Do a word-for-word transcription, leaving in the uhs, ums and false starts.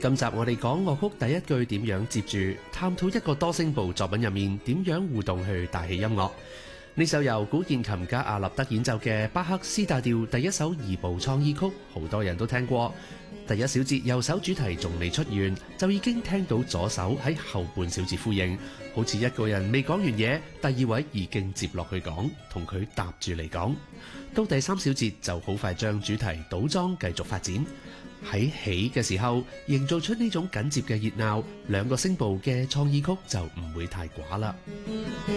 今集我哋講樂曲第一句點樣接住，探討一個多聲部作品入面點樣互動去帶起音樂。呢首由古鍵琴家阿納德演奏嘅巴赫 C 大調第一首二部創意曲，好多人都聽過。第一小節右手主題仲未出現，就已經聽到左手喺後半小節呼應，好似一個人未講完嘢，第二位已經接落去講，同佢搭住嚟講。到第三小節就好快將主題倒裝繼續發展。喺起嘅時候，營造出呢種緊接嘅熱鬧，兩個聲部嘅創意曲就唔會太寡啦。